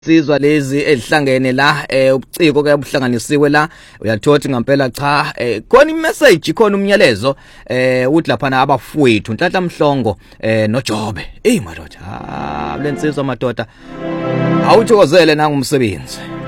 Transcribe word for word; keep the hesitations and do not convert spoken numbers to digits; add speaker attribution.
Speaker 1: Sizwa lezi ezihlangene la eh ubuciko ke buhlanganisiwe la uyathothi ngempela cha eh khona imessage khona umnyalezo eh uthi lapha abafowethu Nhlanhla Mhlongo eh noJobe hey madoda ah lensizwa madoda awuthokozele nangumsebenzi.